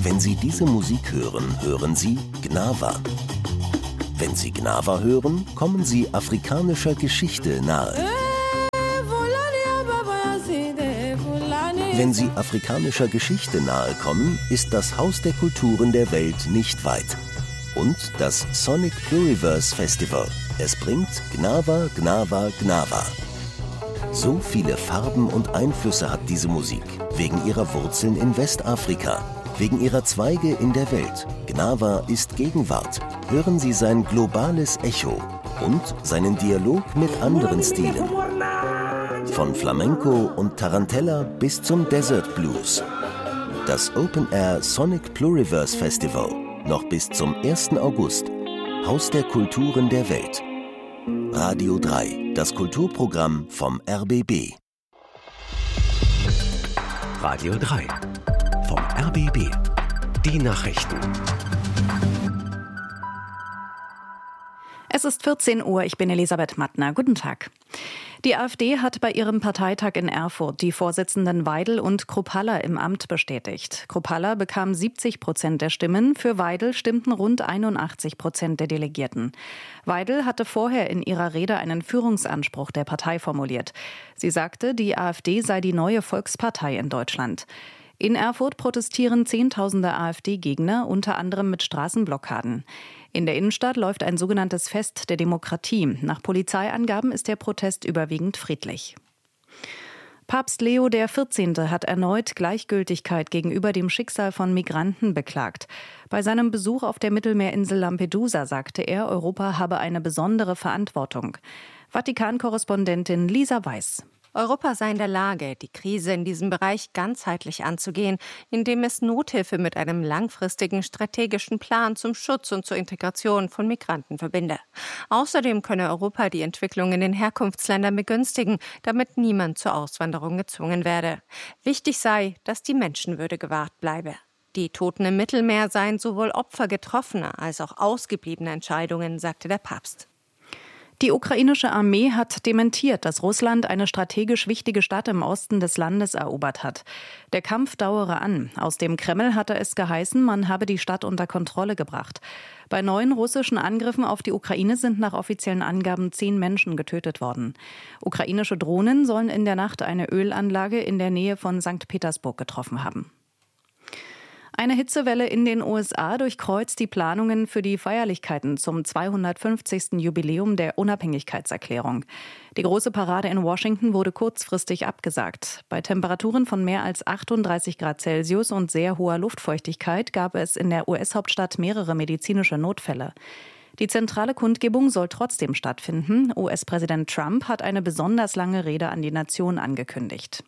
Wenn Sie diese Musik hören, hören Sie Gnawa. Wenn Sie Gnawa hören, kommen Sie afrikanischer Geschichte nahe. Wenn Sie afrikanischer Geschichte nahe kommen, ist das Haus der Kulturen der Welt nicht weit. Und das Sonic Pluriverse Festival. Es bringt Gnawa, Gnawa, Gnawa. So viele Farben und Einflüsse hat diese Musik, wegen ihrer Wurzeln in Westafrika, wegen ihrer Zweige in der Welt. Gnawa ist Gegenwart. Hören Sie sein globales Echo und seinen Dialog mit anderen Stilen. Von Flamenco und Tarantella bis zum Desert Blues. Das Open Air Sonic Pluriverse Festival. Noch bis zum 1. August. Haus der Kulturen der Welt. Radio 3, das Kulturprogramm vom RBB. Radio 3 vom RBB. Die Nachrichten. Es ist 14 Uhr, ich bin Elisabeth Mattner. Guten Tag. Die AfD hat bei ihrem Parteitag in Erfurt die Vorsitzenden Weidel und Kruppalla im Amt bestätigt. Kruppalla bekam 70% der Stimmen, für Weidel stimmten rund 81% der Delegierten. Weidel hatte vorher in ihrer Rede einen Führungsanspruch der Partei formuliert. Sie sagte, die AfD sei die neue Volkspartei in Deutschland. In Erfurt protestieren Zehntausende AfD-Gegner, unter anderem mit Straßenblockaden. In der Innenstadt läuft ein sogenanntes Fest der Demokratie. Nach Polizeiangaben ist der Protest überwiegend friedlich. Papst Leo XIV. Hat erneut Gleichgültigkeit gegenüber dem Schicksal von Migranten beklagt. Bei seinem Besuch auf der Mittelmeerinsel Lampedusa sagte er, Europa habe eine besondere Verantwortung. Vatikan-Korrespondentin Lisa Weiß. Europa sei in der Lage, die Krise in diesem Bereich ganzheitlich anzugehen, indem es Nothilfe mit einem langfristigen strategischen Plan zum Schutz und zur Integration von Migranten verbinde. Außerdem könne Europa die Entwicklung in den Herkunftsländern begünstigen, damit niemand zur Auswanderung gezwungen werde. Wichtig sei, dass die Menschenwürde gewahrt bleibe. Die Toten im Mittelmeer seien sowohl Opfer getroffener als auch ausgebliebener Entscheidungen, sagte der Papst. Die ukrainische Armee hat dementiert, dass Russland eine strategisch wichtige Stadt im Osten des Landes erobert hat. Der Kampf dauere an. Aus dem Kreml hatte es geheißen, man habe die Stadt unter Kontrolle gebracht. Bei neuen russischen Angriffen auf die Ukraine sind nach offiziellen Angaben 10 Menschen getötet worden. Ukrainische Drohnen sollen in der Nacht eine Ölanlage in der Nähe von St. Petersburg getroffen haben. Eine Hitzewelle in den USA durchkreuzt die Planungen für die Feierlichkeiten zum 250. Jubiläum der Unabhängigkeitserklärung. Die große Parade in Washington wurde kurzfristig abgesagt. Bei Temperaturen von mehr als 38 Grad Celsius und sehr hoher Luftfeuchtigkeit gab es in der US-Hauptstadt mehrere medizinische Notfälle. Die zentrale Kundgebung soll trotzdem stattfinden. US-Präsident Trump hat eine besonders lange Rede an die Nation angekündigt.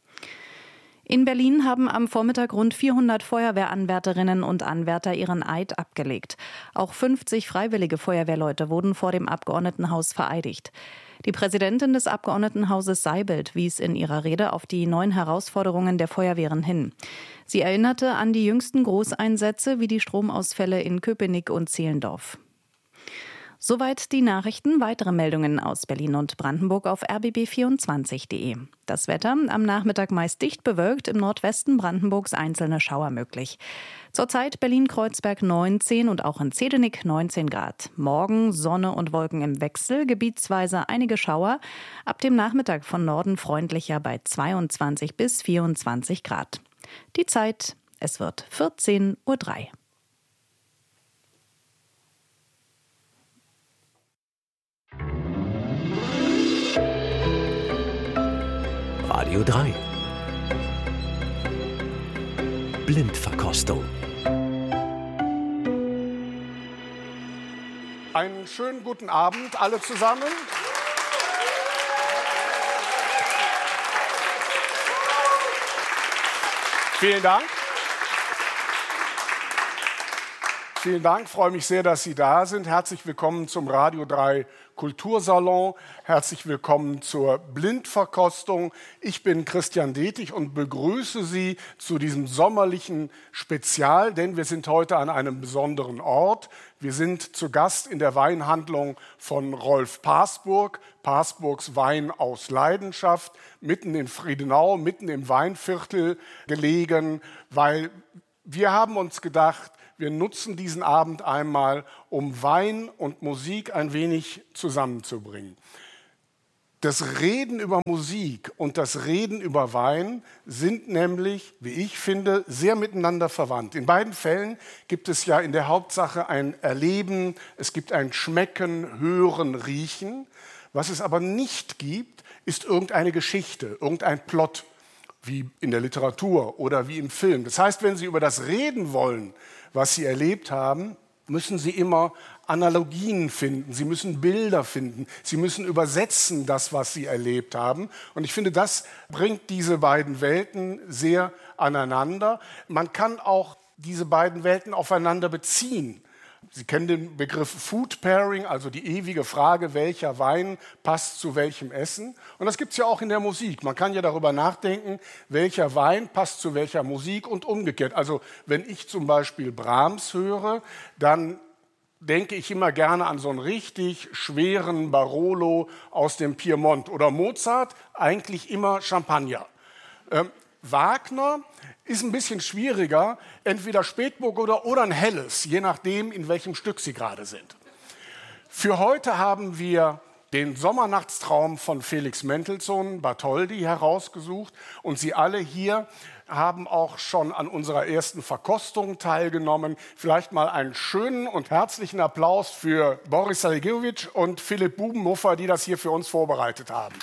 In Berlin haben am Vormittag rund 400 Feuerwehranwärterinnen und Anwärter ihren Eid abgelegt. Auch 50 freiwillige Feuerwehrleute wurden vor dem Abgeordnetenhaus vereidigt. Die Präsidentin des Abgeordnetenhauses Seibelt wies in ihrer Rede auf die neuen Herausforderungen der Feuerwehren hin. Sie erinnerte an die jüngsten Großeinsätze wie die Stromausfälle in Köpenick und Zehlendorf. Soweit die Nachrichten. Weitere Meldungen aus Berlin und Brandenburg auf rbb24.de. Das Wetter am Nachmittag meist dicht bewölkt, im Nordwesten Brandenburgs einzelne Schauer möglich. Zurzeit Berlin-Kreuzberg 19 und auch in Zehdenick 19 Grad. Morgen Sonne und Wolken im Wechsel, gebietsweise einige Schauer. Ab dem Nachmittag von Norden freundlicher bei 22 bis 24 Grad. Die Zeit, es wird 14:03 Uhr. Radio 3 Blindverkostung. Einen schönen guten Abend alle zusammen. Vielen Dank. Vielen Dank, freue mich sehr, dass Sie da sind. Herzlich willkommen zum Radio 3 Kultursalon. Herzlich willkommen zur Blindverkostung. Ich bin Christian Detig und begrüße Sie zu diesem sommerlichen Spezial, denn wir sind heute an einem besonderen Ort. Wir sind zu Gast in der Weinhandlung von Rolf Paßburg, Paßburgs Wein aus Leidenschaft, mitten in Friedenau, mitten im Weinviertel gelegen, weil Wir haben uns gedacht, wir nutzen diesen Abend einmal, um Wein und Musik ein wenig zusammenzubringen. Das Reden über Musik und das Reden über Wein sind nämlich, wie ich finde, sehr miteinander verwandt. In beiden Fällen gibt es ja in der Hauptsache ein Erleben, es gibt ein Schmecken, Hören, Riechen. Was es aber nicht gibt, ist irgendeine Geschichte, irgendein Plot, wie in der Literatur oder wie im Film. Das heißt, wenn Sie über das reden wollen, was Sie erlebt haben, müssen Sie immer Analogien finden, Sie müssen Bilder finden, Sie müssen übersetzen das, was Sie erlebt haben. Und ich finde, das bringt diese beiden Welten sehr aneinander. Man kann auch diese beiden Welten aufeinander beziehen. Sie kennen den Begriff Food Pairing, also die ewige Frage, welcher Wein passt zu welchem Essen. Und das gibt es ja auch in der Musik. Man kann ja darüber nachdenken, welcher Wein passt zu welcher Musik und umgekehrt. Also wenn ich zum Beispiel Brahms höre, dann denke ich immer gerne an so einen richtig schweren Barolo aus dem Piemont. Oder Mozart, eigentlich immer Champagner. Wagner ist ein bisschen schwieriger, entweder Spätburgunder oder ein helles, je nachdem, in welchem Stück Sie gerade sind. Für heute haben wir den Sommernachtstraum von Felix Mendelssohn Bartholdy herausgesucht und Sie alle hier haben auch schon an unserer ersten Verkostung teilgenommen. Vielleicht mal einen schönen und herzlichen Applaus für Boris Saligiewicz und Philipp Bubenhofer, die das hier für uns vorbereitet haben.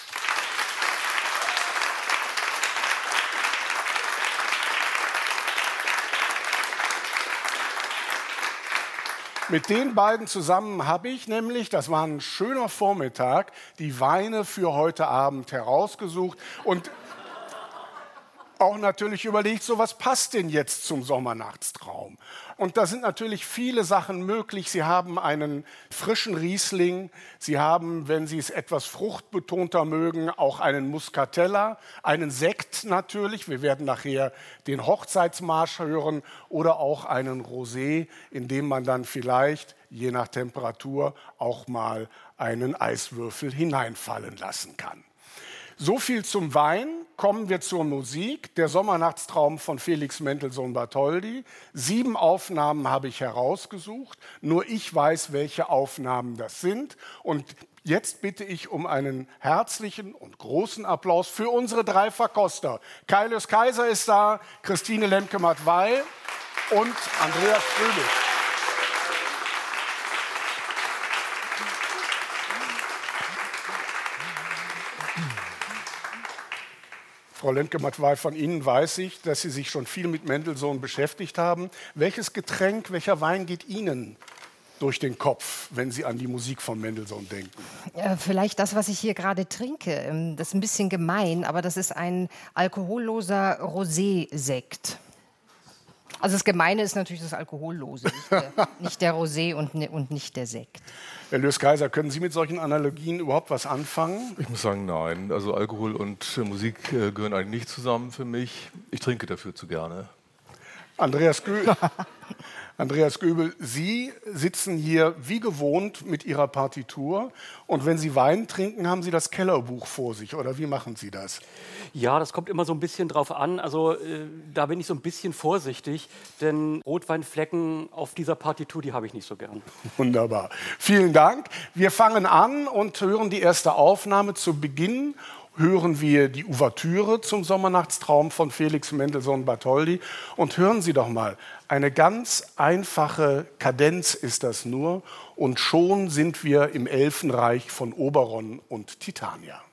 Mit den beiden zusammen habe ich nämlich, das war ein schöner Vormittag, die Weine für heute Abend herausgesucht und auch natürlich überlegt, so was passt denn jetzt zum Sommernachtstraum? Und da sind natürlich viele Sachen möglich. Sie haben einen frischen Riesling, Sie haben, wenn Sie es etwas fruchtbetonter mögen, auch einen Muscatella, einen Sekt natürlich, wir werden nachher den Hochzeitsmarsch hören, oder auch einen Rosé, in dem man dann vielleicht, je nach Temperatur, auch mal einen Eiswürfel hineinfallen lassen kann. So viel zum Wein. Kommen wir zur Musik. Der Sommernachtstraum von Felix Mendelssohn Bartholdy. 7 Aufnahmen habe ich herausgesucht. Nur ich weiß, welche Aufnahmen das sind. Und jetzt bitte ich um einen herzlichen und großen Applaus für unsere 3 Verkoster. Kaius Kaiser ist da, Christine Lemke-Mattweil und Andreas Göbel. Frau Lemke-Mattweil, von Ihnen weiß ich, dass Sie sich schon viel mit Mendelssohn beschäftigt haben. Welches Getränk, welcher Wein geht Ihnen durch den Kopf, wenn Sie an die Musik von Mendelssohn denken? Vielleicht das, was ich hier gerade trinke. Das ist ein bisschen gemein, aber das ist ein alkoholloser Rosé-Sekt. Also das Gemeine ist natürlich das Alkohollose, nicht der Rosé und nicht der Sekt. Herr Löß-Kaiser, können Sie mit solchen Analogien überhaupt was anfangen? Ich muss sagen, nein. Also Alkohol und Musik gehören eigentlich nicht zusammen für mich. Ich trinke dafür zu gerne. Andreas Göbel, Sie sitzen hier wie gewohnt mit Ihrer Partitur und wenn Sie Wein trinken, haben Sie das Kellerbuch vor sich, oder wie machen Sie das? Ja, das kommt immer so ein bisschen drauf an. Also da bin ich so ein bisschen vorsichtig, denn Rotweinflecken auf dieser Partitur, die habe ich nicht so gern. Wunderbar. Vielen Dank. Wir fangen an und hören die erste Aufnahme. Zu Beginn hören wir die Ouvertüre zum Sommernachtstraum von Felix Mendelssohn Bartholdy. Und hören Sie doch mal, eine ganz einfache Kadenz ist das nur. Und schon sind wir im Elfenreich von Oberon und Titania.